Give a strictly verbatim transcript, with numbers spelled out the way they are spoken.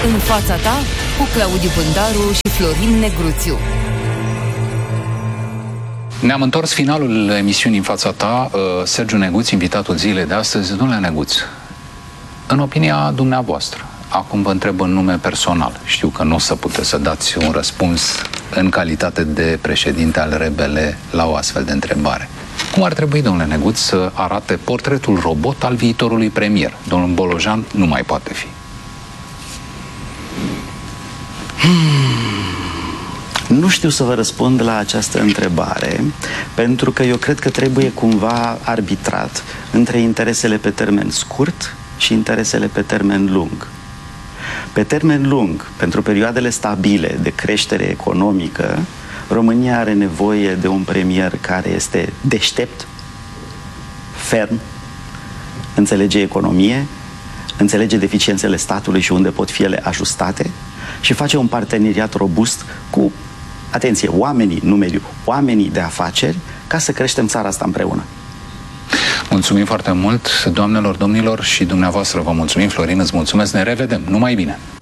În fața ta, cu Claudiu Pândaru și Florin Negruțiu. Ne-am întors finalul emisiunii În fața ta. Sergiu Neguț, invitatul zilei de astăzi. Domnule Neguț, în opinia dumneavoastră, acum vă întreb în nume personal, știu că nu o să puteți să dați un răspuns în calitate de președinte al R B L la o astfel de întrebare. Cum ar trebui, domnule Neguț, să arate portretul robot al viitorului premier? Domnul Bolojan nu mai poate fi. Hmm. Nu știu să vă răspund la această întrebare, pentru că eu cred că trebuie cumva arbitrat între interesele pe termen scurt și interesele pe termen lung. Pe termen lung, pentru perioadele stabile de creștere economică, România are nevoie de un premier care este deștept, ferm, înțelege economie, înțelege deficiențele statului și unde pot fi ele ajustate și face un parteneriat robust cu, atenție, oamenii, nu mediu, oamenii de afaceri, ca să creștem țara asta împreună. Mulțumim foarte mult, doamnelor, domnilor, și dumneavoastră vă mulțumim. Florin, îți mulțumesc, ne revedem, numai bine!